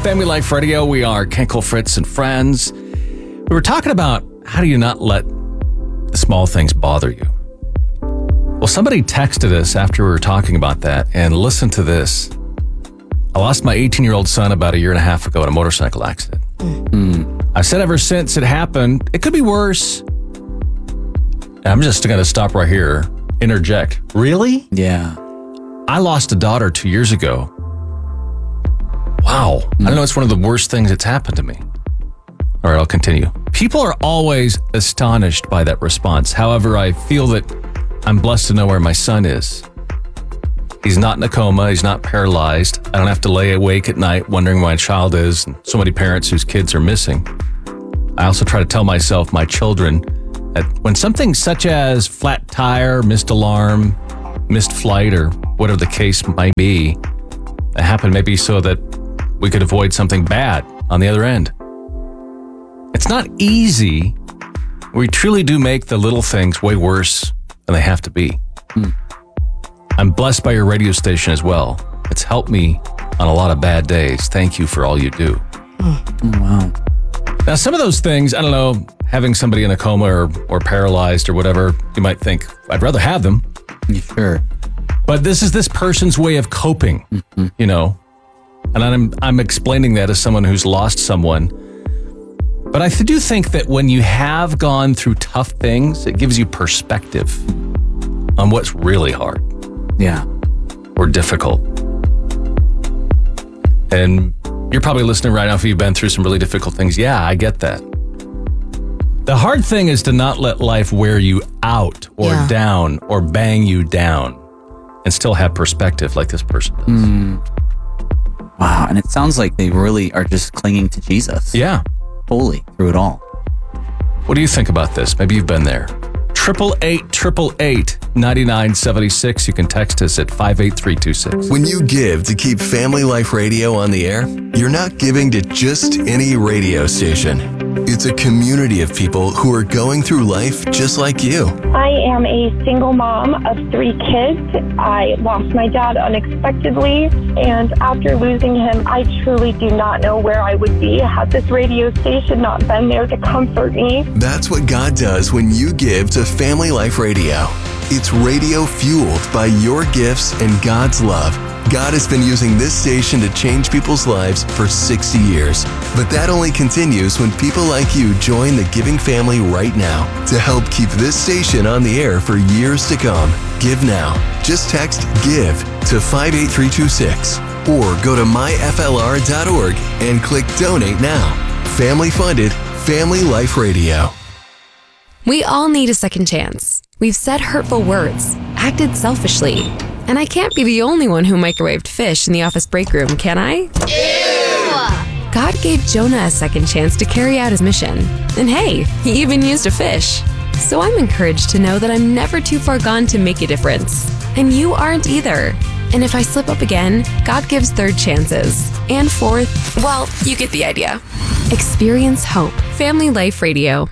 Family Life Radio. We are Kenkel, Fritz, and friends. We were talking about how do you not let the small things bother you. Well, somebody texted us after we were talking about that, and listen to this. I lost my 18-year-old son about a year and a half ago in a motorcycle accident. I've said ever since it happened, it could be worse. And I'm just going to stop right here, interject. Really? Yeah. I lost a daughter 2 years ago. Wow. I don't know, it's one of the worst things that's happened to me. All right, I'll continue. People are always astonished by that response. However, I feel that I'm blessed to know where my son is. He's not in a coma. He's not paralyzed. I don't have to lay awake at night wondering where my child is, and so many parents whose kids are missing. I also try to tell myself, my children, that when something such as flat tire, missed alarm, missed flight, or whatever the case might be, that happened maybe so that we could avoid something bad on the other end. It's not easy. We truly do make the little things way worse than they have to be. I'm blessed by your radio station as well. It's helped me on a lot of bad days. Thank you for all you do. Oh, wow. Now, some of those things, I don't know, having somebody in a coma or paralyzed or whatever, you might think, I'd rather have them. Sure. But this is this person's way of coping, you know. And I'm explaining that as someone who's lost someone. But I do think that when you have gone through tough things, it gives you perspective on what's really hard. Yeah. Or difficult. And you're probably listening right now if you've been through some really difficult things. Yeah, I get that. The hard thing is to not let life wear you out or down or bang you down and still have perspective like this person does. Wow. And it sounds like they really are just clinging to Jesus. Yeah. Fully through it all. What do you think about this? Maybe you've been there. 888-888-9976. You can text us at 58326. When you give to keep Family Life Radio on the air, you're not giving to just any radio station. It's a community of people who are going through life just like you. I am a single mom of 3 kids. I lost my dad unexpectedly, and after losing him, I truly do not know where I would be had this radio station not been there to comfort me. That's what God does when you give to Family Life Radio. It's radio fueled by your gifts and God's love. God has been using this station to change people's lives for 60 years. But that only continues when people like you join the giving family right now to help keep this station on the air for years to come. Give now. Just text GIVE to 58326 or go to myflr.org and click Donate Now. Family funded, Family Life Radio. We all need a second chance. We've said hurtful words, acted selfishly, and I can't be the only one who microwaved fish in the office break room, can I? Ew! God gave Jonah a second chance to carry out his mission. And hey, he even used a fish. So I'm encouraged to know that I'm never too far gone to make a difference. And you aren't either. And if I slip up again, God gives third chances. And fourth, well, you get the idea. Experience hope. Family Life Radio.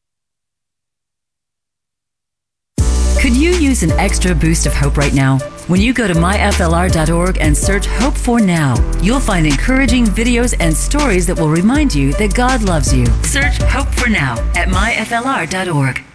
Could you use an extra boost of hope right now? When you go to myflr.org and search Hope for Now, you'll find encouraging videos and stories that will remind you that God loves you. Search Hope for Now at myflr.org.